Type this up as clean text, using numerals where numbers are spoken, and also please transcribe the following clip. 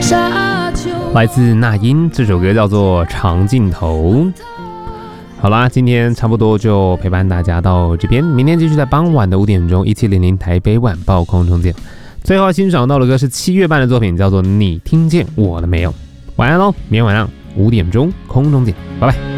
来自那英，这首歌叫做《长镜头》。好啦，今天差不多就陪伴大家到这边，明天继续在傍晚的5点钟1700台北晚报空中见。最后欣赏到的歌是7月半的作品，叫做《你听见我了没有》。晚安喽，明天晚上5点钟空中见，拜拜。